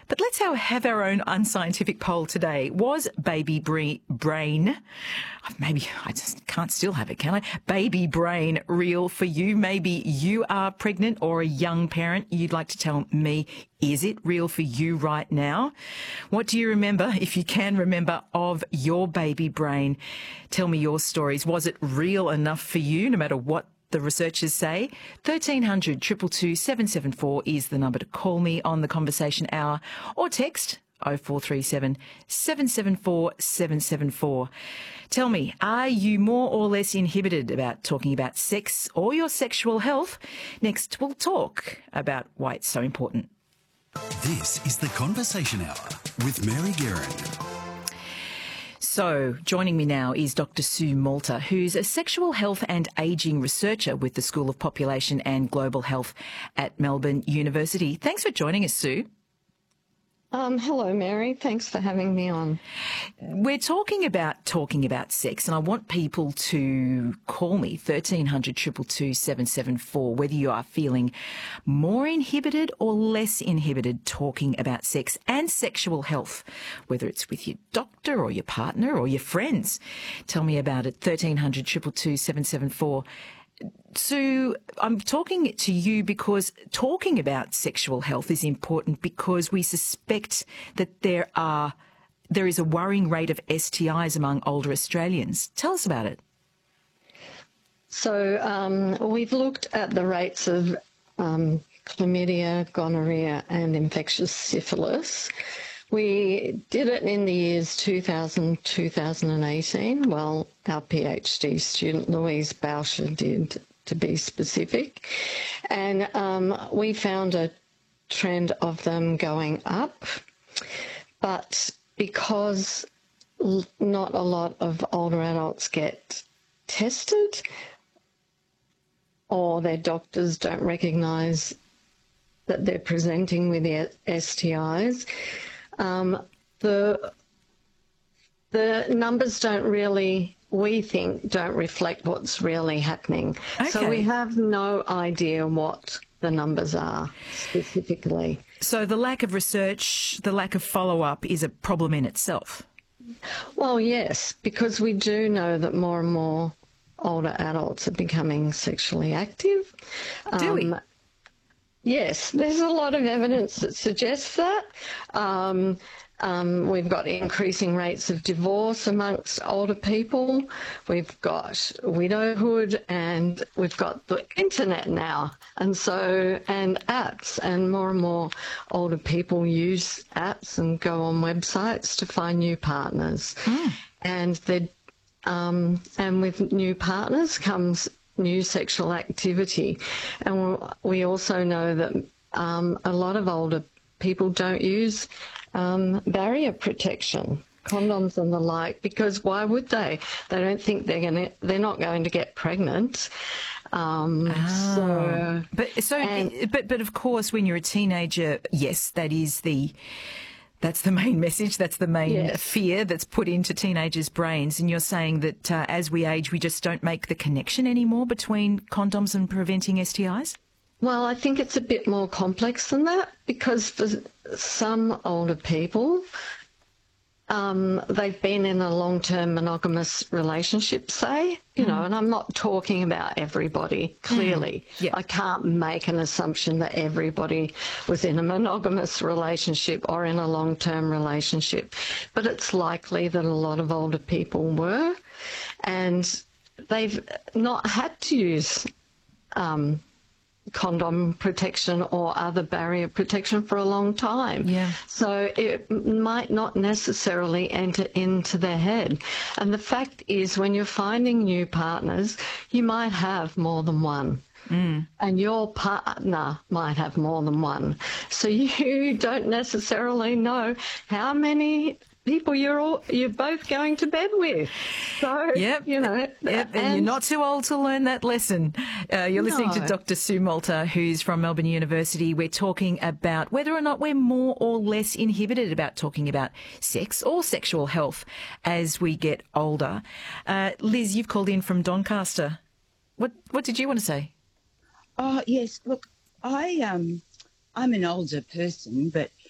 But let's have our own unscientific poll today. Was baby brain, maybe I just can't still have it, can I? Baby brain real for you? Maybe you are pregnant or a young parent. You'd like to tell me, is it real for you right now? What do you remember, if you can remember, of your baby brain? Tell me your stories. Was it real enough for you, no matter what the researchers say? 1300 222 774 is the number to call me on the Conversation Hour, or text 0437 774 774. Tell me, are you more or less inhibited about talking about sex or your sexual health? Next, we'll talk about why it's so important. This is the Conversation Hour with Mary Guerin. So, joining me now is Dr. Sue Malta, who's a sexual health and ageing researcher with the School of Population and Global Health at Melbourne University. Thanks for joining us, Sue. Hello, Mary. Thanks for having me on. We're talking about sex, and I want people to call me 1300 222 774, whether you are feeling more inhibited or less inhibited talking about sex and sexual health, whether it's with your doctor or your partner or your friends. Tell me about it, 1300 222 774. Sue, I'm talking to you because talking about sexual health is important because we suspect that there is a worrying rate of STIs among older Australians. Tell us about it. So we've looked at the rates of chlamydia, gonorrhea and infectious syphilis. We did it in the years 2000, 2018. Well, our PhD student Louise Bauscher did, to be specific. And we found a trend of them going up. But because not a lot of older adults get tested, or their doctors don't recognise that they're presenting with the STIs, the numbers don't really, we think, don't reflect what's really happening. Okay. So we have no idea what the numbers are specifically. So the lack of research, the lack of follow-up is a problem in itself. Well, yes, because we do know that more and more older adults are becoming sexually active. Do we? Yes, there's a lot of evidence that suggests that. We've got increasing rates of divorce amongst older people. We've got widowhood, and we've got the internet now, and apps, and more older people use apps and go on websites to find new partners. And with new partners comes new sexual activity. And we also know that a lot of older people don't use barrier protection, condoms and the like, because why would they? They don't think they're not going to get pregnant. But of course, when you're a teenager, yes, that's the main message. That's the main fear that's put into teenagers' brains. And you're saying that as we age, we just don't make the connection anymore between condoms and preventing STIs? Well, I think it's a bit more complex than that, because for some older people, they've been in a long-term monogamous relationship, say, and I'm not talking about everybody, clearly. I can't make an assumption that everybody was in a monogamous relationship or in a long-term relationship, but it's likely that a lot of older people were, and they've not had to use condom protection or other barrier protection for a long time. So it might not necessarily enter into their head. And the fact is, when you're finding new partners, you might have more than one. And your partner might have more than one. So you don't necessarily know how many people you're both going to bed with. So, and you're not too old to learn that lesson. You're listening to Dr. Sue Malta, who's from Melbourne University. We're talking about whether or not we're more or less inhibited about talking about sex or sexual health as we get older. Liz, you've called in from Doncaster. What did you want to say? Oh, yes. Look, I'm an older person, but